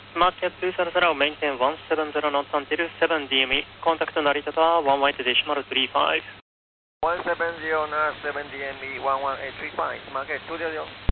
Market 200, maintain 170 knots until 7 DME. Contact Narita Tower 118.35. 170 knots 7 DME 11835. Market 200.